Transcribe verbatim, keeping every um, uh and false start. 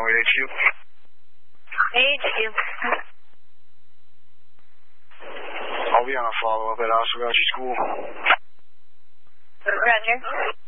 with H Q. H Q. I'll be on a follow-up at Oswegatchie School. Roger.